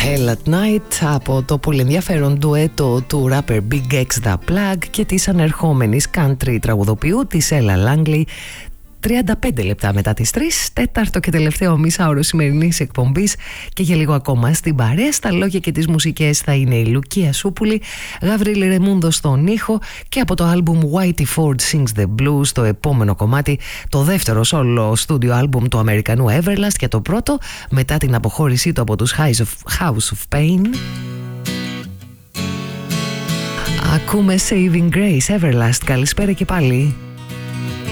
Hell at Night από το πολύ ενδιαφέρον ντουέτο του rapper Big X The Plug και της ανερχόμενης country τραγουδοποιού της Ella Langley. 35 λεπτά μετά τις 3, τέταρτο και τελευταίο μισάωρο σημερινής εκπομπής και για λίγο ακόμα στην παρέα. Στα λόγια και τις μουσικές θα είναι η Λουκία Σούπουλη, Γαβρίλη Ρεμούντο στον ήχο και από το άλμπουμ Whitey Ford Sings the Blues το επόμενο κομμάτι, το δεύτερο solo studio άλμπουμ του Αμερικανού Everlast και το πρώτο μετά την αποχώρησή του από τους House of Pain. Ακούμε Saving Grace, Everlast, καλησπέρα και πάλι.